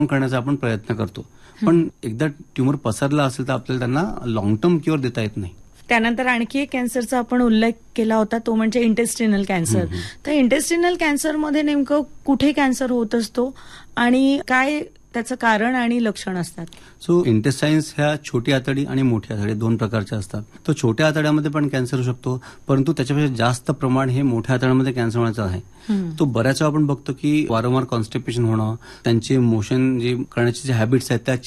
करण्याचा आपण प्रयत्न करतो. पण एकदा ट्युमर पसरला असेल तर आपल्याला त्यांना लॉंग टर्म क्युअर देता येत नाही. त्यानंतर आणखी एक कॅन्सरचा आपण उल्लेख केला होता, तो म्हणजे इंटेस्टिनल कॅन्सर. तर इंटेस्टिनल कॅन्सरमध्ये नेमकं कुठे कॅन्सर होत असतो आणि काय त्याचं कारण आणि लक्षण असतात? सो इंटेस्टाईन्स ह्या छोटी आतडी आणि मोठी आतडी दोन प्रकारच्या असतात. तो छोट्या आतड्यामध्ये पण कॅन्सर होऊ शकतो, परंतु त्याच्यापेक्षा जास्त प्रमाण हे मोठ्या आतड्यामध्ये कॅन्सर होण्याचं आहे. तो बऱ्याच वेळा आपण बघतो की वारंवार कॉन्स्टिपेशन होणं, त्यांचे मोशन जे करण्याचे जे हॅबिट्स आहेत त्या